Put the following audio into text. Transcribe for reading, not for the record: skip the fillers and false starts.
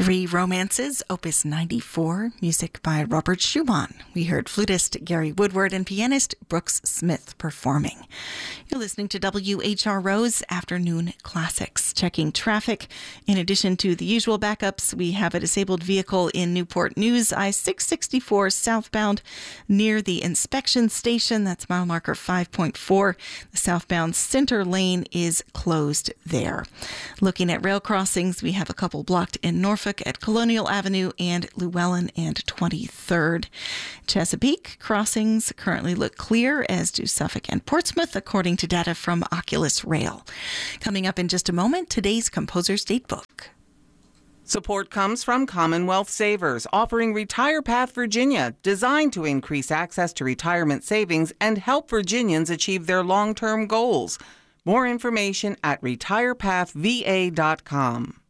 Three Romances, Opus 94, music by Robert Schumann. We heard flutist Gary Woodward and pianist Brooks Smith performing. You're listening to WHRO's Afternoon Classics. Checking traffic. In addition to the usual backups, we have a disabled vehicle in Newport News, I-664 southbound near the inspection station. That's mile marker 5.4. The southbound center lane is closed there. Looking at rail crossings, we have a couple blocked in Norfolk at Colonial Avenue and Llewellyn and 23rd. Chesapeake crossings currently look clear, as do Suffolk and Portsmouth, according to data from Oculus Rail. Coming up in just a moment, today's Composer's Datebook. Support comes from Commonwealth Savers, offering Retire Path Virginia, designed to increase access to retirement savings and help Virginians achieve their long-term goals. More information at retirepathva.com.